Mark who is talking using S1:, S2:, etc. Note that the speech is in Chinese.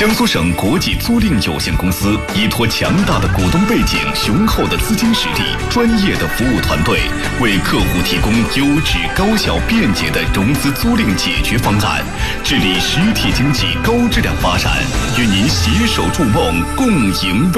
S1: 江苏省国际租赁有限公司依托强大的股东背景、雄厚的资金实力、专业的服务团队，为客户提供优质、高效、便捷的融资租赁解决方案，致力实体经济高质量发展，与您携手筑梦，共赢